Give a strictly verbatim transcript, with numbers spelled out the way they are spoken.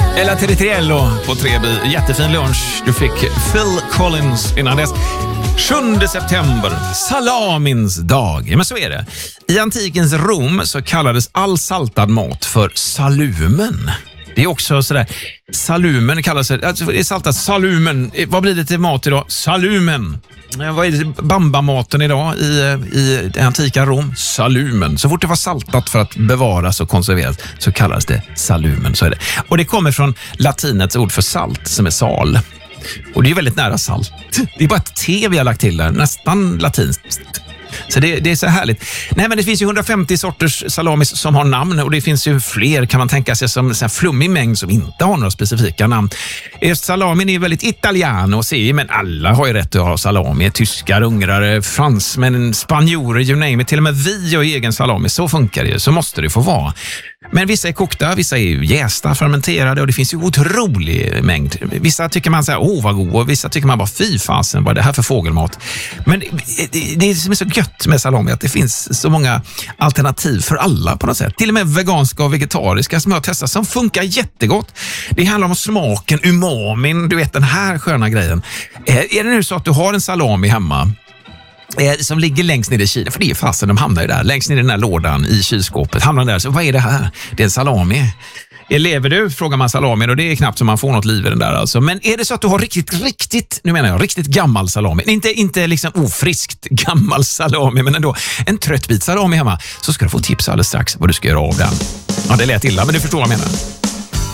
Ella Territriello på tre B. Jättefin lunch. Du fick Phil Collins innan dess. sjunde september, salamins dag. Ja, men så är det. I antikens Rom så kallades all saltad mat för salumen. Det är också sådär, salumen kallas det, alltså det är saltat salumen. Vad blir det till mat idag? Salumen. Ja, vad är det? Bambamaten idag i, i det antika Rom? Salumen. Så fort det var saltat för att bevaras och konserveras så kallades det salumen. Så är det. Och det kommer från latinets ord för salt som är sal. Och det är ju väldigt nära salt. Det är bara ett T vi har lagt till där, nästan latinskt. Så det, det är så härligt. Nej, men det finns ju hundrafemtio sorters salamis som har namn och det finns ju fler, kan man tänka sig, som en flummig mängd som inte har några specifika namn. Salamin är ju väldigt italiano, säger, men alla har ju rätt att ha salami. Tyskar, ungrare, fransmän, spanjorer, you name it. Till och med vi har egen salami. Så funkar det ju, så måste det få vara. Men vissa är kokta, vissa är jästa, fermenterade och det finns ju otrolig mängd. Vissa tycker man säger, åh vad god, och vissa tycker man bara, fy fasen, vad är det här för fågelmat? Men det, det som är så gött med salami att det finns så många alternativ för alla på något sätt. Till och med veganska och vegetariska som jag har testat som funkar jättegott. Det handlar om smaken, umamin, du vet den här sköna grejen. Är det nu så att du har en salami hemma som ligger längst ner i kylen, för det är fasen, de hamnar ju där, längst ner i den här lådan i kylskåpet, hamnar där, så vad är det här? Det är en salami. Lever du? Frågar man salami och det är knappt som man får något liv i den där alltså. Men är det så att du har riktigt, riktigt, nu menar jag, riktigt gammal salami, inte, inte liksom ofriskt gammal salami, men ändå en trött bit salami hemma, så ska du få tips alldeles strax vad du ska göra av den. Ja, det lät illa, men du förstår vad jag menar.